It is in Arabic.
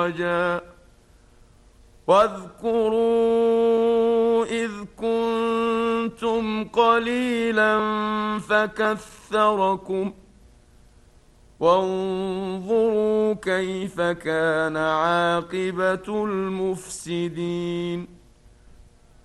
واذكروا إذ كنتم قليلا فكثركم وانظروا كيف كان عاقبة المفسدين